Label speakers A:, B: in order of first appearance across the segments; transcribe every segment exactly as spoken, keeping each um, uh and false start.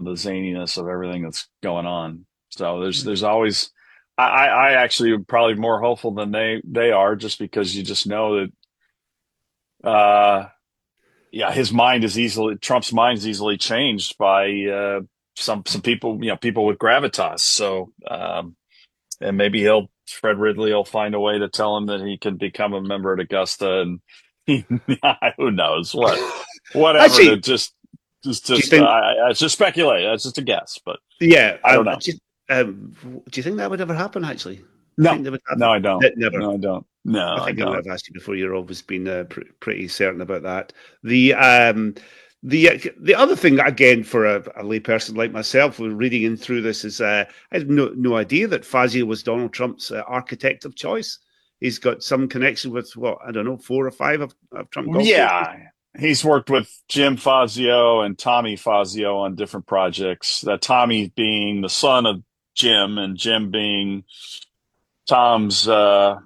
A: the zaniness of everything that's going on. So there's there's always I, I I actually am probably more hopeful than they they are, just because you just know that uh yeah, his mind is easily Trump's mind is easily changed by uh some some people, you know, people with gravitas. So um and maybe he'll Fred Ridley will find a way to tell him that he can become a member at Augusta, and he, who knows what, whatever to
B: Actually,
A: just, just,
B: do you
A: just,
B: think?
A: I, I, it's just speculate. That's just a guess, but
B: Yeah,
A: I don't
B: um,
A: know.
B: do, you, um, do you think that would ever happen? Actually, you
A: No,
B: think they would
A: no,
B: have
A: I don't.
B: that? Never.
A: No, I don't. No,
B: I
A: I
B: think I might
A: don't.
B: have asked you before. You've always been uh, pr- pretty certain about that. The um, the uh, the other thing, again, for a, a layperson like myself, who reading in through this, is uh, I had no no idea that Fazio was Donald Trump's uh, architect of choice. He's got some connection with what I don't know, four or five of, of Trump golf courses.
A: Yeah, he's worked with Jim Fazio and Tommy Fazio on different projects. That Tommy being the son of Jim, and Jim being Tom's uh,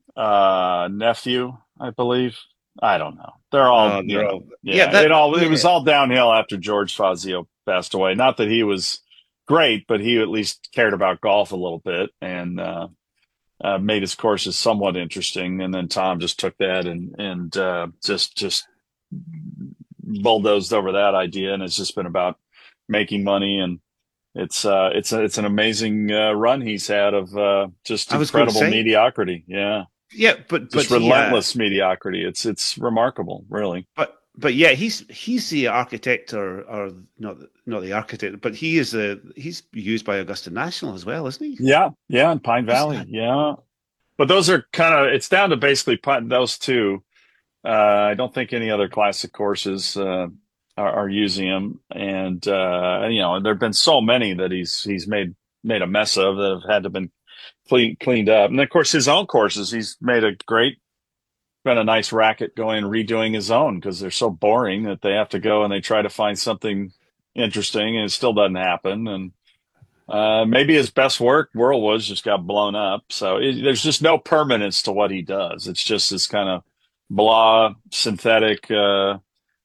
A: uh, nephew, I believe. I don't know. They're all,
B: Oh,
A: you
B: they're
A: know,
B: all yeah.
A: yeah.
B: That
A: It all it
B: yeah.
A: was all downhill after George Fazio passed away. Not that he was great, but he at least cared about golf a little bit, and uh, uh, made his courses somewhat interesting. And then Tom just took that and and uh, just just bulldozed over that idea, and it's just been about making money. And it's uh, it's a, it's an amazing uh, run he's had of uh, just
B: I was going to
A: incredible
B: say
A: mediocrity. Yeah,
B: yeah, but
A: just
B: but he uh,
A: relentless mediocrity. It's it's remarkable, really.
B: But but yeah, he's he's the architect, or or not not the architect, but he is a he's used by Augusta National as well, isn't he?
A: Yeah, yeah, in Pine
B: What's
A: Valley.
B: that?
A: Yeah, but those are kind of it's down to basically Pine- those two. Uh, I don't think any other classic courses uh, are, are using him, and uh, you know, there've been so many that he's he's made made a mess of that have had to been clean, cleaned up. And of course, his own courses, he's made a great been a nice racket going and redoing his own, because they're so boring that they have to go and they try to find something interesting, and it still doesn't happen. And uh, maybe his best work, Whirlwoods, just got blown up. So it, there's just no permanence to what he does. It's just this kind of blah, synthetic uh,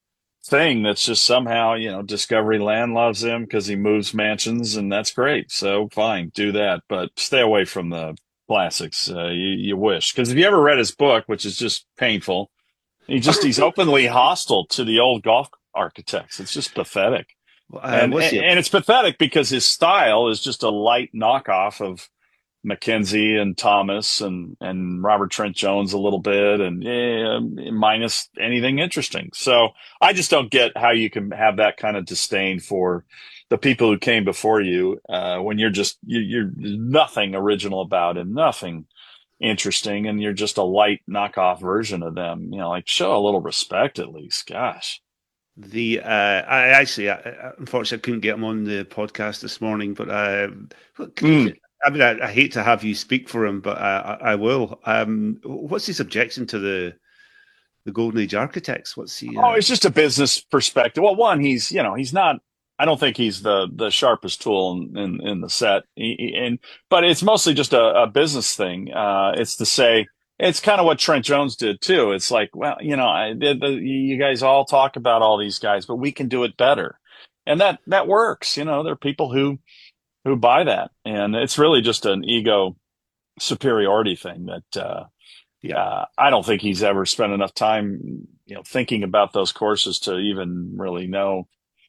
A: thing that's just somehow, you know, Discovery Land loves him because he moves mansions, and that's great. So fine, do that, but stay away from the classics. Uh, you, you wish, because if you ever read his book, which is just painful, he just he's openly hostile to the old golf architects. It's just pathetic.
B: Uh,
A: And,
B: what's
A: and
B: he?
A: and it's pathetic because his style is just a light knockoff of Mackenzie and Thomas and and Robert Trent Jones a little bit, and yeah, minus anything interesting. So I just don't get how you can have that kind of disdain for the people who came before you, uh, when you're just you, you're nothing original about it, nothing interesting, and you're just a light knockoff version of them. You know, like, show a little respect at least. Gosh.
B: The uh, I actually, I, I- unfortunately, I couldn't get him on the podcast this morning, but uh, look,
A: Mm.
B: I mean, I, I hate to have you speak for him, but uh, I, I will. Um, what's his objection to the the Golden Age architects? What's he?
A: Oh,
B: Uh,
A: it's just a business perspective. Well, one, he's, you know, he's not, I don't think he's the the sharpest tool in in, in the set. He, he- and but it's mostly just a, a business thing. Uh, it's to say it's kind of what Trent Jones did too. It's like, well, you know, I, the, the, you guys all talk about all these guys, but we can do it better, and that that works. You know, there are people who who buy that, and it's really just an ego superiority thing that. Uh,
B: yeah.
A: uh, I don't think he's ever spent enough time, you know, thinking about those courses to even really know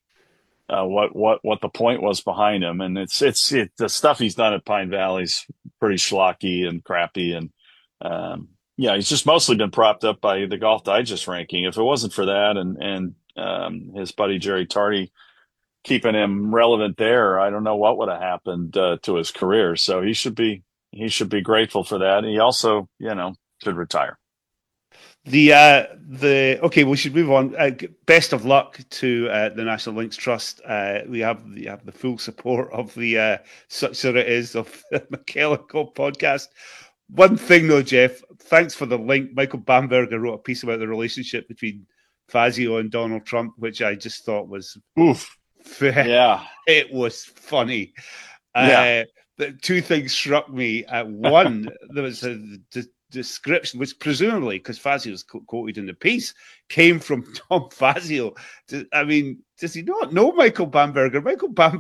A: uh, what what what the point was behind him. And it's it's it, the stuff he's done at Pine Valley's pretty schlocky and crappy. And um, yeah, he's just mostly been propped up by the Golf Digest ranking. If it wasn't for that, and and um, his buddy Jerry Tardy keeping him relevant there, I don't know what would have happened uh, to his career. So he should be he should be grateful for that. He also, you know, should retire.
B: The uh, the okay, we should move on. Uh, best of luck to uh, the National Links Trust. Uh, we have the have the full support of the uh, such that it is of the McKellar podcast. One thing though, Jeff, thanks for the link. Michael Bamberger wrote a piece about the relationship between Fazio and Donald Trump, which I just thought was
A: Oof. Yeah.
B: it was funny.
A: Yeah.
B: Uh, the two things struck me. Uh, one, there was a d- description, which presumably, because Fazio was co- quoted in the piece, came from Tom Fazio. I mean, does he not know Michael Bamberger? Michael Bamberger